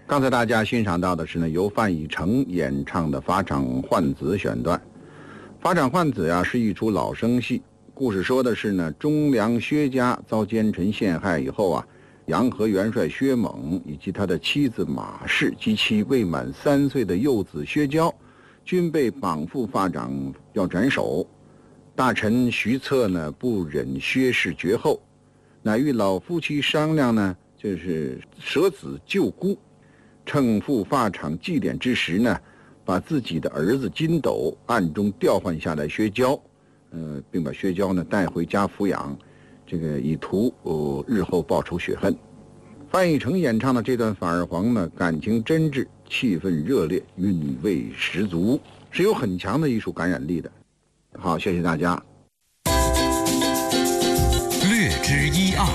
刚才大家欣赏到的是呢，由范逸臣演唱的《法场换子》选段。《法场换子》呀，是一出老生戏。故事说的是呢，忠良薛家遭奸臣陷害以后啊，洋河元帅薛猛以及他的妻子马氏及其未满3岁的幼子薛娇，均被绑赴法场要斩首。大臣徐策呢，不忍薛氏绝后，乃与老夫妻商量呢，就是舍子救孤，趁赴法场祭典之时呢，把自己的儿子金斗暗中调换下来薛娇，并把薛娇呢带回家抚养，这个以图日后报仇雪恨。范逸臣演唱的这段法尔黄呢，感情真挚，气氛热烈，韵味十足，是有很强的艺术感染力的。好，谢谢大家。 略知一二，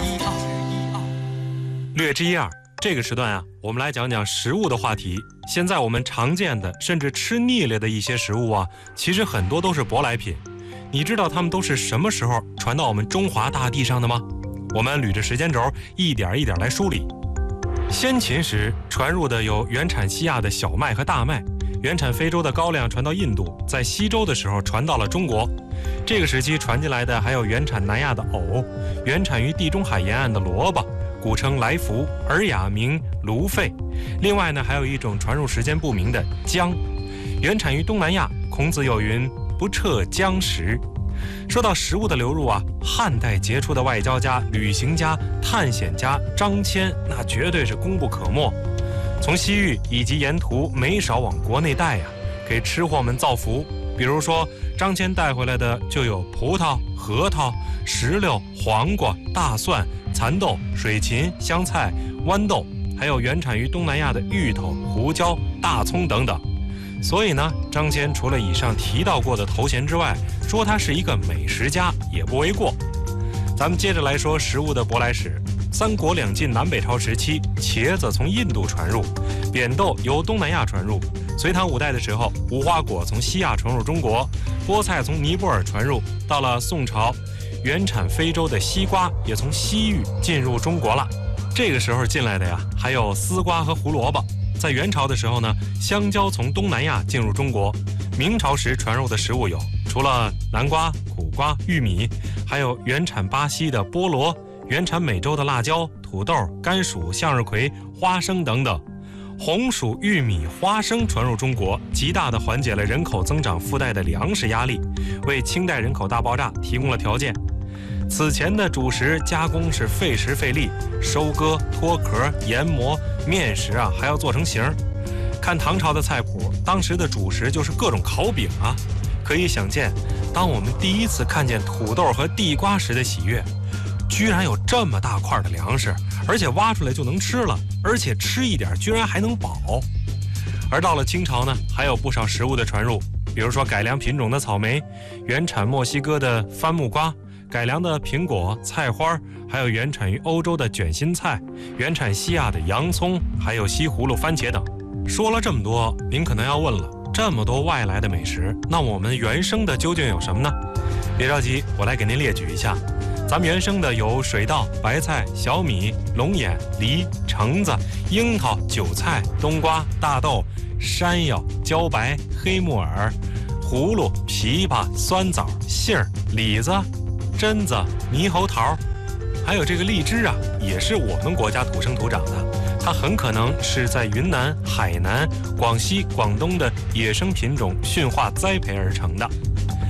略知一二。这个时段啊，我们来讲讲食物的话题。现在我们常见的，甚至吃腻了的一些食物啊，其实很多都是舶来品。你知道它们都是什么时候传到我们中华大地上的吗？我们捋着时间轴，一点一点来梳理。先秦时传入的有原产西亚的小麦和大麦，原产非洲的高粱传到印度，在西周的时候传到了中国。这个时期传进来的还有原产南亚的藕，原产于地中海沿岸的萝卜，古称来福，尔雅名芦苔。另外呢，还有一种传入时间不明的姜，原产于东南亚。孔子有云：不测姜食。说到食物的流入啊，汉代杰出的外交家、旅行家、探险家张骞，那绝对是功不可没。从西域以及沿途没少往国内带呀，给吃货们造福。比如说，张骞带回来的就有葡萄、核桃、石榴、黄瓜、大蒜、蚕豆、水芹、香菜、豌豆，还有原产于东南亚的芋头、胡椒、大葱等等。所以呢，张骞除了以上提到过的头衔之外，说他是一个美食家也不为过。咱们接着来说食物的舶来史。三国两晋南北朝时期，茄子从印度传入，扁豆由东南亚传入。隋唐五代的时候，无花果从西亚传入中国，菠菜从尼泊尔传入。到了宋朝，原产非洲的西瓜也从西域进入中国了。这个时候进来的呀，还有丝瓜和胡萝卜。在元朝的时候呢，香蕉从东南亚进入中国。明朝时传入的食物有，除了南瓜、苦瓜、玉米，还有原产巴西的菠萝，原产美洲的辣椒、土豆、甘薯、向日葵、花生等等。红薯、玉米、花生传入中国，极大地缓解了人口增长附带的粮食压力，为清代人口大爆炸提供了条件。此前的主食加工是费时费力，收割、脱壳、研磨，面食啊还要做成形。看唐朝的菜谱，当时的主食就是各种烤饼啊。可以想见，当我们第一次看见土豆和地瓜时的喜悦，居然有这么大块的粮食，而且挖出来就能吃了，而且吃一点居然还能饱。而到了清朝呢，还有不少食物的传入，比如说改良品种的草莓，原产墨西哥的番木瓜，改良的苹果、菜花，还有原产于欧洲的卷心菜，原产西亚的洋葱，还有西葫芦、番茄等。说了这么多，您可能要问了，这么多外来的美食，那我们原生的究竟有什么呢？别着急，我来给您列举一下。咱们原生的有水稻、白菜、小米、龙眼、梨、橙子、樱桃、韭菜、冬瓜、大豆、山药、茭白、黑木耳、葫芦、枇杷、酸枣、杏儿、李子、榛子、猕猴桃，还有这个荔枝啊，也是我们国家土生土长的。它很可能是在云南、海南、广西、广东的野生品种驯化栽培而成的。